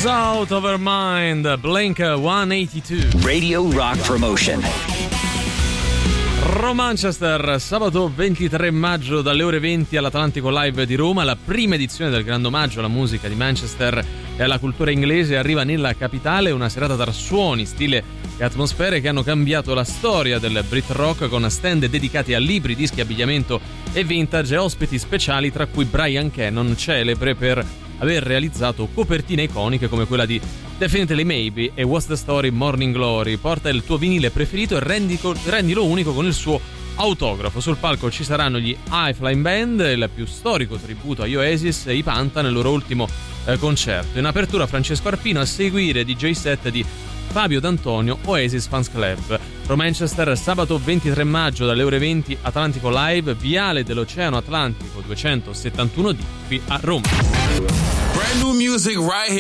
She's Out of Her Mind, Blink 182. Radio Rock Promotion. Manchester, sabato 23 maggio dalle ore 20 all'Atlantico Live di Roma, la prima edizione del Grande Omaggio alla musica di Manchester e alla cultura inglese arriva nella capitale, una serata tra suoni, stile e atmosfere che hanno cambiato la storia del Brit Rock, con stand dedicati a libri, dischi, abbigliamento e vintage e ospiti speciali, tra cui Brian Cannon, celebre per aver realizzato copertine iconiche come quella di Definitely Maybe e What's the Story Morning Glory. Porta il tuo vinile preferito e rendilo unico con il suo autografo. Sul palco ci saranno gli High Flying Band, il più storico tributo agli Oasis, e i Panta nel loro ultimo concerto. In apertura Francesco Arpino, a seguire DJ set di Fabio D'Antonio, Oasis Fans Club. Manchester, sabato 23 maggio dalle ore 20, Atlantico Live, Viale dell'Oceano Atlantico 271D qui a Roma. Brand new music right here.